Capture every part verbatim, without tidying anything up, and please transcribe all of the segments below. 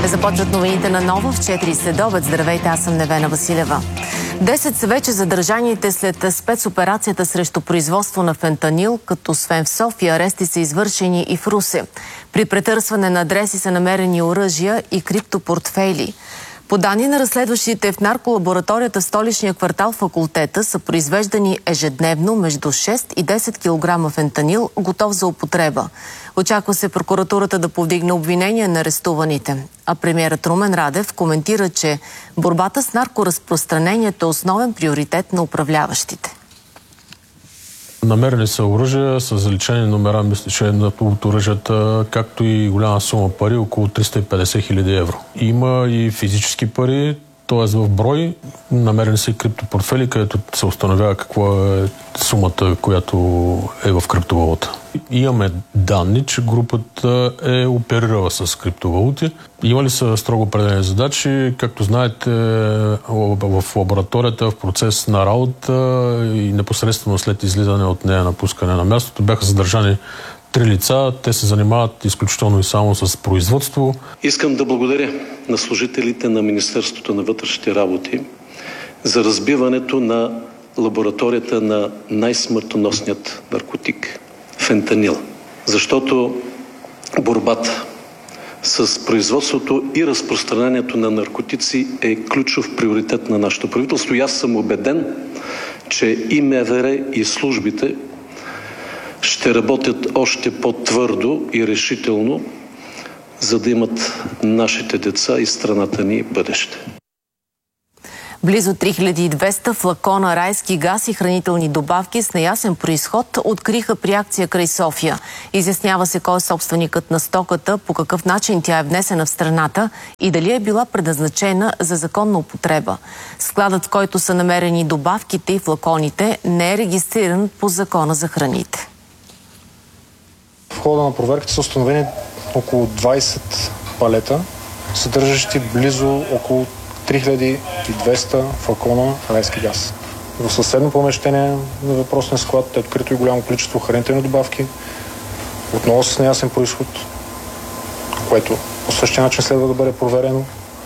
Започват новините на Нова в четири следобед. Здравейте, аз съм Невена Василева. Десет са вече задържаните след спецоперацията срещу производство на фентанил, като освен в София, арести са извършени и в Русе. При претърсване на адреси са намерени оръжия и криптопортфейли. По данни на разследващите в нарколабораторията в столичния квартал Факултета са произвеждани ежедневно между шест и десет килограма фентанил, готов за употреба. Очаква се прокуратурата да повдигне обвинения на арестуваните. А премиерът Румен Радев коментира, че борбата с наркоразпространението е основен приоритет на управляващите. Намерени са оръжия с заличени номера, мисля, че от оръжията, както и голяма сума пари, около триста и петдесет хиляди евро. Има и физически пари, т.е. в брой. Намерени са и криптопортфели, където се установява каква е сумата, която е в криптовалута. Имаме данни, че групата е оперирала с криптовалути. Имали са строго определени задачи. Както знаете, в лабораторията, в процес на работа и непосредствено след излизане от нея напускане на мястото бяха задържани три лица. Те се занимават изключително и само с производство. Искам да благодаря на служителите на Министерството на вътрешните работи за разбиването на лабораторията на най-смъртоносният наркотик – фентанил. Защото борбата с производството и разпространението на наркотици е ключов приоритет на нашето правителство. И аз съм убеден, че и МВР, и службите ще работят още по-твърдо и решително, за да имат нашите деца и страната ни бъдеще. Близо три хиляди и двеста флакона райски газ и хранителни добавки с неясен произход откриха при акция край София. Изяснява се кой е собственикът на стоката, по какъв начин тя е внесена в страната и дали е била предназначена за законна употреба. Складът, в който са намерени добавките и флаконите, не е регистриран по Закона за храните. В хода на проверките са установени около двайсет палета, съдържащи близо около три хиляди и двеста флакона райски газ. В съседно помещение на въпросния склад е открито и голямо количество хранителни добавки, отново с неясен произход, което по същия начин следва да бъде проверено.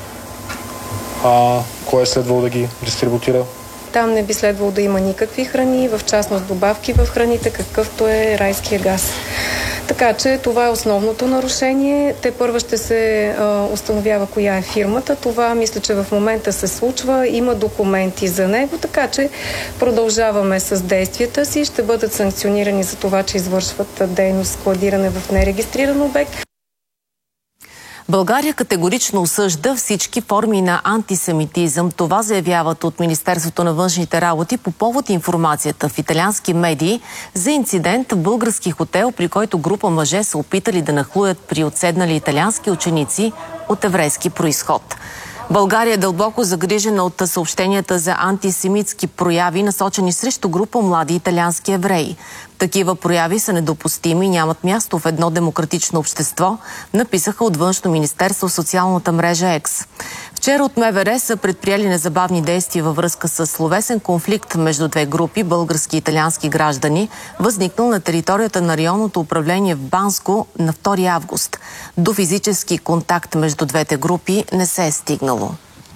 А кой е следвало да ги дистрибутира? Там не би следвало да има никакви храни, в частност добавки в храните, какъвто е райския газ. Така че това е основното нарушение. Те първо ще се а, установява коя е фирмата. Това мисля, че в момента се случва. Има документи за него, така че продължаваме с действията си. Ще бъдат санкционирани за това, че извършват дейност складиране в нерегистриран обект. България категорично осъжда всички форми на антисемитизъм. Това заявяват от Министерството на външните работи по повод информацията в италиански медии за инцидент в български хотел, при който група мъже са опитали да нахлуят при отседнали италиански ученици от еврейски произход. България е дълбоко загрижена от съобщенията за антисемитски прояви, насочени срещу група млади италиански евреи. Такива прояви са недопустими и нямат място в едно демократично общество, написаха от Външно министерство в социалната мрежа X. Вчера от МВР са предприели незабавни действия във връзка с словесен конфликт между две групи български и италиански граждани, възникнал на територията на районното управление в Банско на втори август. До физически контакт между двете групи не се е стигнало.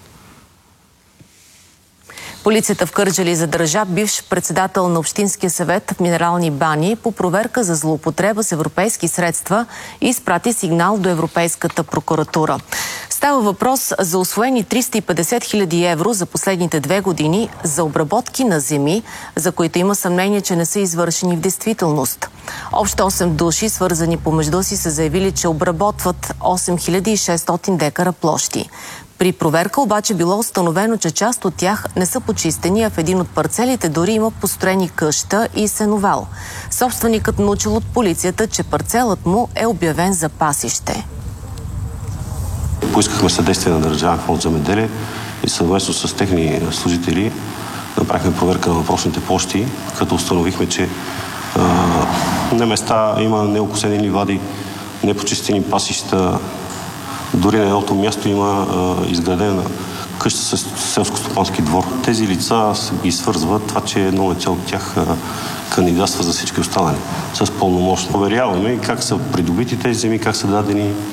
Полицията в Кърджали задържа бивш председател на Общинския съвет в Минерални бани по проверка за злоупотреба с европейски средства и изпрати сигнал до Европейската прокуратура. Става въпрос за усвоени триста и петдесет хиляди евро за последните две години за обработки на земи, за които има съмнение, че не са извършени в действителност. Общо осем души, свързани помежду си, са заявили, че обработват осем хиляди и шестстотин декара площи. При проверка обаче било установено, че част от тях не са почистени, а в един от парцелите дори има построени къща и сеновал. Собственикът научил от полицията, че парцелът му е обявен за пасище. Поискахме съдействие на Държавен фонд земеделие и съвместно с техни служители направихме проверка на въпросните площи, като установихме, че а, на места има неокосени ливади, непочистени пасища. Дори на едното място има а, изградена къща с селско-стопански двор. Тези лица ги свързват това, че едно лице от тях а, кандидатства за всички останали с пълномощно. Проверяваме как са придобити тези земи, как са дадени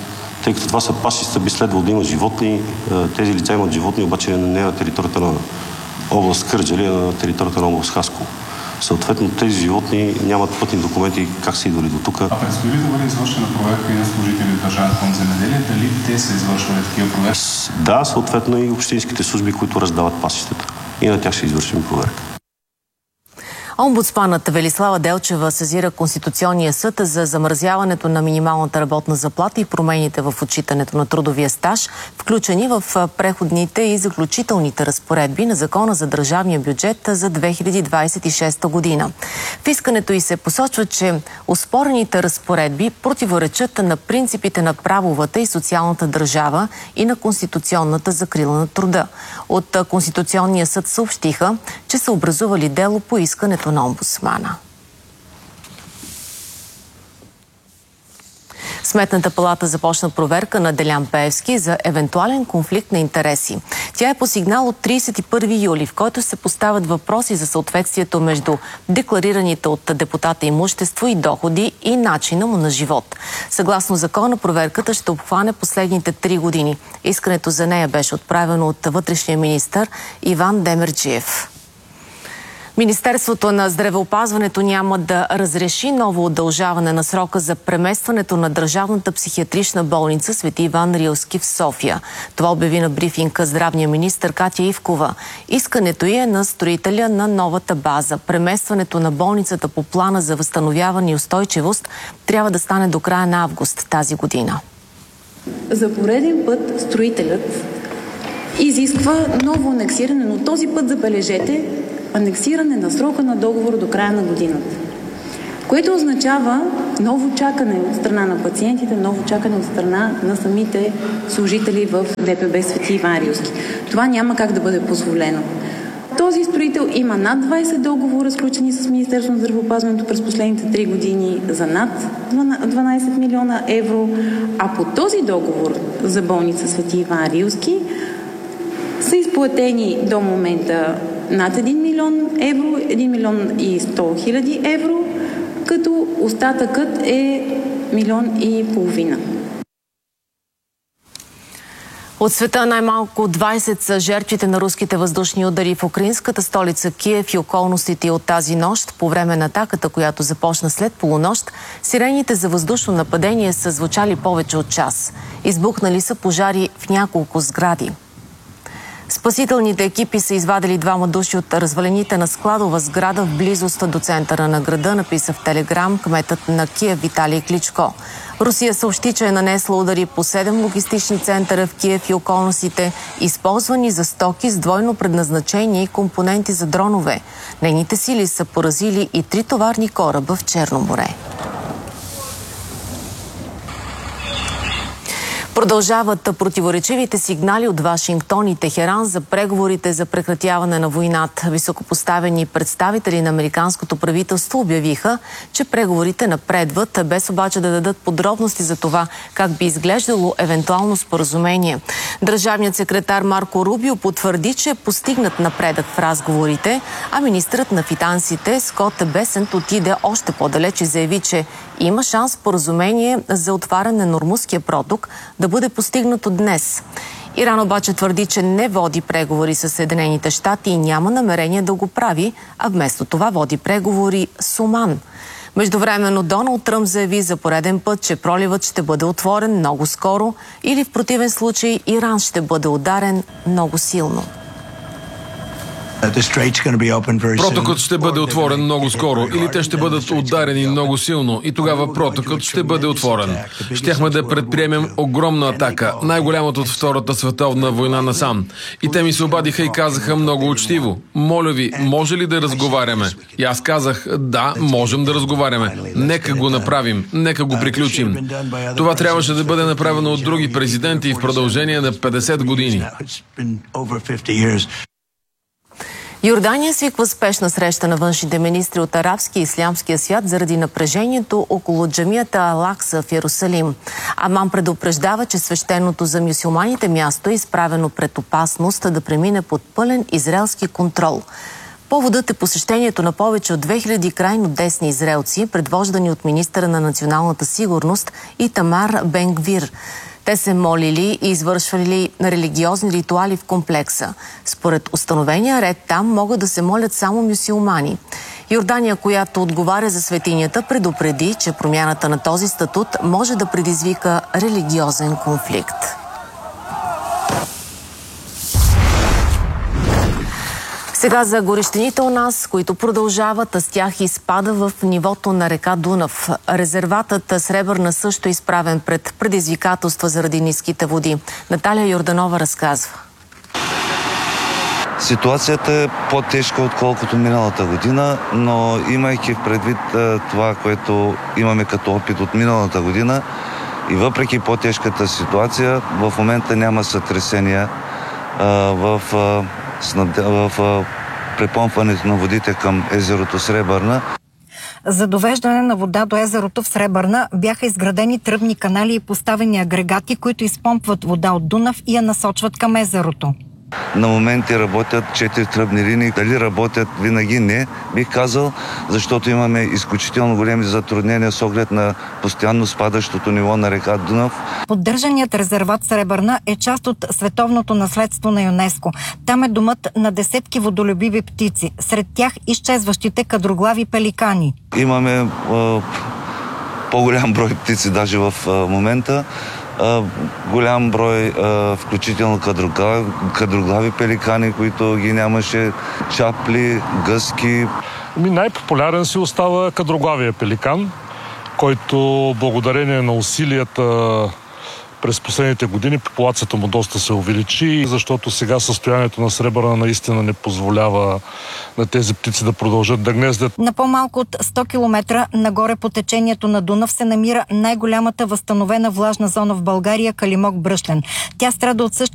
Тъй като това са пасища, би следвало да има животни. Тези лица имат животни, обаче не на територията на област Кърджали, а на територията на област Хасково. Съответно, тези животни нямат пътни документи как са идвали до тук. А предстои ли да бъде извършена проверка и на служители от Държавен фонд земеделие? Дали те са извършвали такива проверки? Да, съответно и общинските служби, които раздават пасищата. И на тях ще извършим проверка. Омбудсманът Велислава Делчева сезира Конституционния съд за замразяването на минималната работна заплата и промените в отчитането на трудовия стаж, включени в преходните и заключителните разпоредби на Закона за държавния бюджет за две хиляди двадесет и шеста година. В искането й се посочва, че оспорените разпоредби противоречат на принципите на правовата и социалната държава и на конституционната закрила на труда. От Конституционния съд съобщиха, че са образували дело по искането на омбудсмана. Сметната палата започна проверка на Делян Пеевски за евентуален конфликт на интереси. Тя е по сигнал от тридесет и първи юли, в който се поставят въпроси за съответствието между декларираните от депутата имущество и доходи и начина му на живот. Съгласно закона, проверката ще обхване последните три години. Искането за нея беше отправено от вътрешния министър Иван Демерджиев. Министерството на здравеопазването няма да разреши ново удължаване на срока за преместването на Държавната психиатрична болница Свети Иван Рилски в София. Това обяви на брифинга здравния министър Катя Ивкова. Искането й е на строителя на новата база. Преместването на болницата по плана за възстановяване и устойчивост трябва да стане до края на август тази година. За пореден път строителят изисква ново анексиране, но този път, забележете, анексиране на срока на договор до края на годината, което означава ново чакане от страна на пациентите, ново чакане от страна на самите служители в ДПБ Свети Иван Рилски. Това няма как да бъде позволено. Този строител има над двадесет договора, сключени с Министерството на здравеопазването през последните три години за над дванадесет милиона евро, а по този договор за болница Свети Иван Рилски са изплатени до момента над един милион евро, един милион и сто хиляди евро, като остатъкът е милион и половина. От света най-малко двадесет са жертвите на руските въздушни удари в украинската столица Киев и околностите от тази нощ. По време на атаката, която започна след полунощ, сирените за въздушно нападение са звучали повече от час. Избухнали са пожари в няколко сгради. Спасителните екипи са извадили двама души от развалените на складова сграда в близост до центъра на града, написа в Телеграм кметът на Киев Виталий Кличко. Русия съобщи, че е нанесла удари по седем логистични центъра в Киев и околностите, използвани за стоки с двойно предназначение и компоненти за дронове. Нейните сили са поразили и три товарни кораба в Черно море. Продължават противоречивите сигнали от Вашингтон и Техеран за преговорите за прекратяване на войната. Високопоставени представители на американското правителство обявиха, че преговорите напредват, без обаче да дадат подробности за това как би изглеждало евентуално споразумение. Държавният секретар Марко Рубио потвърди, че е постигнат напредък в разговорите, а министърът на финансите Скот Бесент отиде още по-далеч и заяви, че има шанс споразумение за отваряне на Ормузския проток да бъде постигнато днес. Иран обаче твърди, че не води преговори с Съединените щати и няма намерение да го прави, а вместо това води преговори с Оман. Междувременно Доналд Тръмп заяви за пореден път, че проливът ще бъде отворен много скоро или в противен случай Иран ще бъде ударен много силно. Протокът ще бъде отворен много скоро или те ще бъдат ударени много силно и тогава протокът ще бъде отворен. Щяхме да предприемем огромна атака, най-голямата от Втората световна война насам. И те ми се обадиха и казаха много учтиво: моля ви, може ли да разговаряме? И аз казах: да, можем да разговаряме. Нека го направим, нека го приключим. Това трябваше да бъде направено от други президенти в продължение на петдесет години. Йордания свиква спешна среща на външните министри от арабския и ислямския свят заради напрежението около джамията Ал-Акса в Йерусалим. Аман предупреждава, че свещеното за мюсюлманите място е изправено пред опасност да премине под пълен израелски контрол. Поводът е посещението на повече от две хиляди крайно десни израелци, предвождани от министъра на националната сигурност Итамар Бен Гвир. Те се молили и извършвали религиозни ритуали в комплекса. Според установения ред там могат да се молят само мюсюлмани. Йордания, която отговаря за светинята, предупреди, че промяната на този статут може да предизвика религиозен конфликт. Сега за горещините у нас, които продължават, а с тях изпада в нивото на река Дунав. Резерватът Сребърна също е изправен пред предизвикателства заради ниските води. Наталия Йорданова разказва. Ситуацията е по-тежка, отколкото миналата година, но имайки предвид това, което имаме като опит от миналата година и въпреки по-тежката ситуация, в момента няма сътресения в, в, в препомпването на водите към езерото Сребърна. За довеждане на вода до езерото в Сребърна бяха изградени тръбни канали и поставени агрегати, които изпомпват вода от Дунав и я насочват към езерото. На моменти работят четири тръбни линии. Дали работят винаги? Не, бих казал, защото имаме изключително големи затруднения с оглед на постоянно спадащото ниво на река Дунав. Поддържаният резерват Сребърна е част от световното наследство на ЮНЕСКО. Там е домът на десетки водолюбиви птици, сред тях изчезващите кадроглави пеликани. Имаме е, по-голям брой птици даже в е, момента. Uh, голям брой, uh, включително кадроглави, кадроглави пеликани, които ги нямаше, чапли, гъски. Най-популярен си остава кадроглавия пеликан, който благодарение на усилията през последните години популацията му доста се увеличи, защото сега състоянието на Сребърна наистина не позволява на тези птици да продължат да гнездят. На по-малко от сто километра нагоре по течението на Дунав се намира най-голямата възстановена влажна зона в България – Калимок Бръшлен. Тя страда от същия